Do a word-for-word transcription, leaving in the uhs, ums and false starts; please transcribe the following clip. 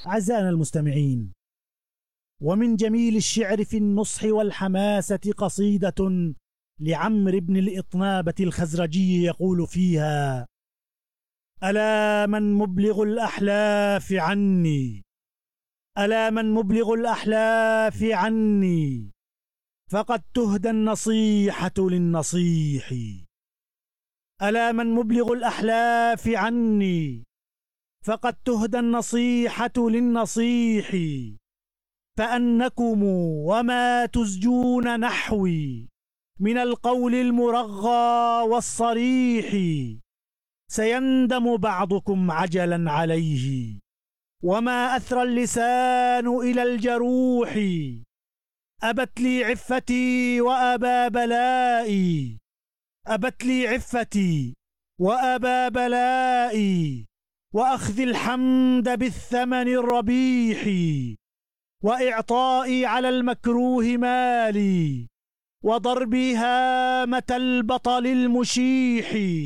أعزائنا المستمعين، ومن جميل الشعر في النصح والحماسة قصيدة لعمرو بن الإطنابة الخزرجي يقول فيها: ألا من مبلغ الأحلاف عني، ألا من مبلغ الأحلاف عني، فقد تهدى النصيحة للنصيح. ألا من مبلغ الأحلاف عني، فقد تهدى النصيحة للنصيح. فأنكم وما تزجون نحوي من القول المرغى والصريح، سيندم بعضكم عجلا عليه، وما أثرى اللسان إلى الجروح. أبت لي عفتي وأبا بلائي، أبت لي عفتي وأبا بلائي، وأخذ الحمد بالثمن الربيح، وإعطائي على المكروه مالي، وضربي هامة البطل المشيح.